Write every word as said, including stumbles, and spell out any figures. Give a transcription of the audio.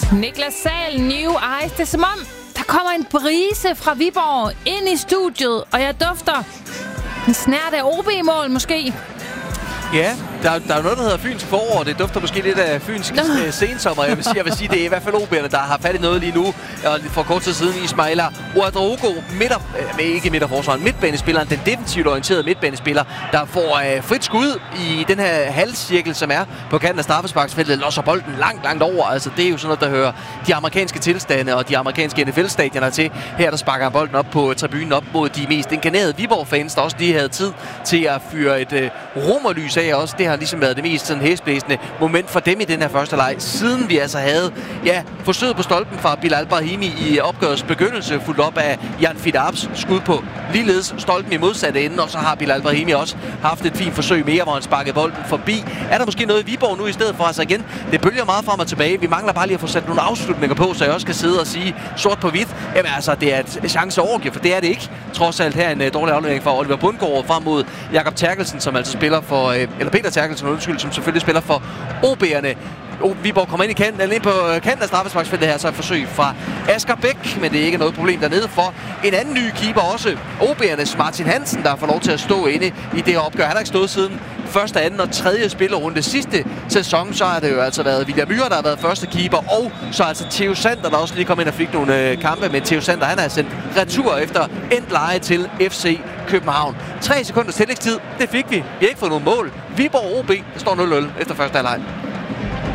Niklas Sahl, New Eyes. Det er som om, der kommer en brise fra Viborg ind i studiet, og jeg dufter en snert af O B-mål måske. Ja, der, der er noget, der hedder Fynsk forår. Det dufter måske lidt af Fynsk uh, sensommer. Jeg vil sige, jeg vil sige, det er i hvert fald O B'erne, der har fat i noget lige nu. Og for kort tid siden, Ismaila Ouedraogo, midter, øh, ikke midterforsvaren, midtbanespilleren, den defensivt orienterede midtbanespiller, der får øh, frit skud i den her halvcirkel, som er på kanten af straffesparksfeltet, losser bolden langt, langt over. Altså, det er jo sådan noget, der hører de amerikanske tilstande og de amerikanske N F L-stadioner til. Her der sparker bolden op på tribunen op mod de mest inkarnerede Viborg-fans, der også lige havde tid til at fyre et øh, romerlys af også. Det har ligesom været det mest sådan hæsblæsende moment for dem i den her første leg, siden vi altså havde ja, forsøget på stolpen fra Bilal Brahimi i opgørets begyndelse, fuldt op af Jan Fidabs skud på ligeledes stolpen i modsatte ende, og så har Bilal Brahimi også haft et fint forsøg mere, hvor han sparkede bolden forbi. Er der måske noget i Viborg nu i stedet for? Altså igen, det bølger meget frem og tilbage. Vi mangler bare lige at få sat nogle afslutninger på, så jeg også kan sidde og sige sort på hvidt. Jamen altså, det er et chance overgive, for det er det ikke. Trods alt her en uh, dårlig aflevering fra Oliver Bundgaard frem mod Jakob Terkelsen, som altså spiller for, uh, eller Peter Terkelsen, undskyld, som selvfølgelig spiller for O B'erne. Oh, Viborg kommer ind i kanten, eller ind på kanten af straffesparksfeltet her, så et forsøg fra Asger Bæk, men det er ikke noget problem dernede for en anden ny keeper også. O B'ernes Martin Hansen, der får lov til at stå inde i det her opgør. Han har ikke stået siden første, anden og tredje spillerunde sidste sæson, så har det jo altså været William Myhre, der har været første keeper, og så altså Theo Sander, der også lige kom ind og fik nogle øh, kampe, men Theo Sander, han er sendt retur efter endt leje til F C København. Tre sekunders tillægstid, det fik vi. Vi har ikke fået nogen mål. Viborg O B, det står nul nul efter første halvleg.